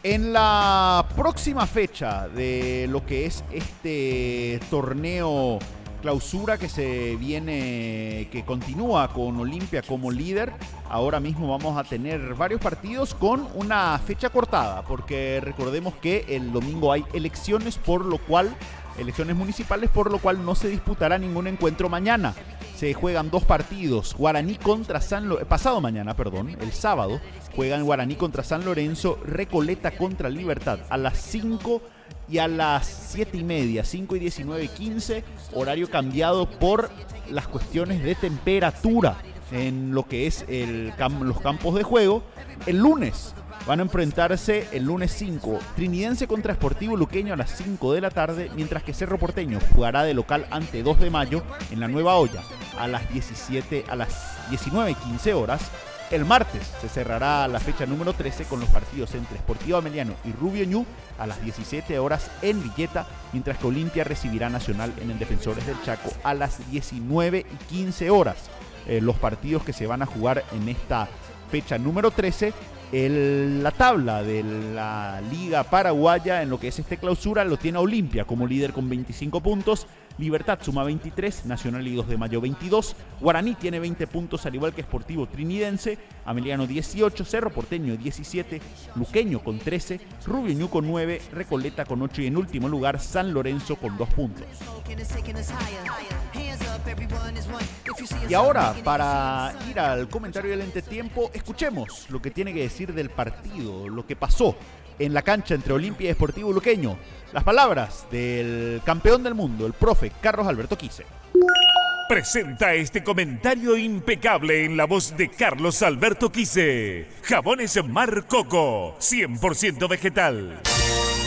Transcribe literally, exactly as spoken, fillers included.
En la próxima fecha de lo que es este torneo clausura que se viene, que continúa con Olimpia como líder, ahora mismo vamos a tener varios partidos con una fecha cortada, porque recordemos que el domingo hay elecciones, por lo cual, elecciones municipales, por lo cual no se disputará ningún encuentro mañana. Se juegan dos partidos, Guaraní contra San Lorenzo, pasado mañana, perdón, el sábado, juegan Guaraní contra San Lorenzo, Recoleta contra Libertad, a las cinco y a las siete y media, cinco y diecinueve, quince, horario cambiado por las cuestiones de temperatura en lo que es el, los campos de juego. El lunes van a enfrentarse, el lunes cinco, Trinidense contra Sportivo Luqueño a las cinco de la tarde, mientras que Cerro Porteño jugará de local ante dos de mayo en la Nueva Olla a las diecisiete, a las diecinueve y quince horas. El martes se cerrará la fecha número trece con los partidos entre Sportivo Ameliano y Rubio Ñu a las diecisiete horas en Villeta, mientras que Olimpia recibirá Nacional en el Defensores del Chaco a las diecinueve y quince horas. Eh, los partidos que se van a jugar en esta fecha número trece. El, la tabla de la Liga Paraguaya en lo que es este clausura lo tiene Olimpia como líder con veinticinco puntos, Libertad suma veintitrés, Nacional y dos de mayo veintidós, Guaraní tiene veinte puntos al igual que Sportivo Trinidense, Ameliano dieciocho, Cerro Porteño diecisiete, Luqueño con trece, Rubio Ñu con nueve, Recoleta con ocho y en último lugar San Lorenzo con dos puntos. Y ahora, para ir al comentario del entretiempo, escuchemos lo que tiene que decir del partido, lo que pasó en la cancha entre Olimpia y Sportivo Luqueño. Las palabras del campeón del mundo, el profe Carlos Alberto Quise. Presenta este comentario impecable en la voz de Carlos Alberto Quise. Jabones Mar Coco, cien por ciento vegetal.